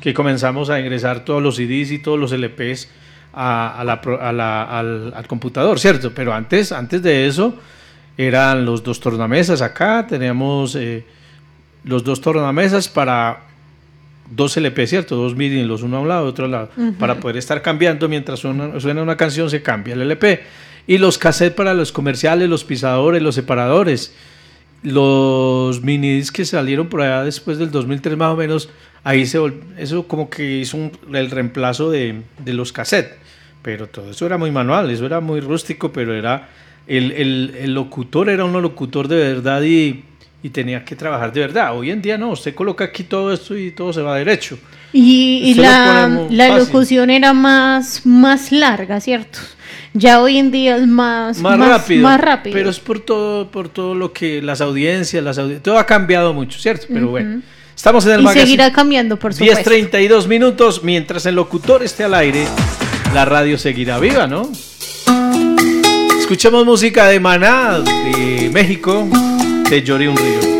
que comenzamos a ingresar todos los CDs y todos los LPs al computador, ¿cierto? Pero antes de eso eran los 2 tornamesas. Acá teníamos los 2 tornamesas para 2 LP, ¿cierto? 2 MIDI, los uno a un lado y otro al lado, para poder estar cambiando mientras suena una canción, se cambia el LP. Y los cassettes para los comerciales, los pisadores, los separadores, los minis que salieron por allá después del 2003 más o menos, ahí eso como que hizo el reemplazo de los cassettes. Pero todo eso era muy manual, eso era muy rústico, pero era el locutor era un locutor de verdad y tenía que trabajar de verdad. Hoy en día no, usted coloca aquí todo esto y todo se va derecho. Y la locución era más larga, ¿cierto? Ya hoy en día es más rápido. Pero es por todo lo que las audiencias, todo ha cambiado mucho, ¿cierto? Pero bueno, estamos en el magazine. Y seguirá cambiando, por supuesto. 10:32 minutos, mientras el locutor esté al aire, la radio seguirá viva, ¿no? Escuchemos música de Maná, de México, Te lloré un río.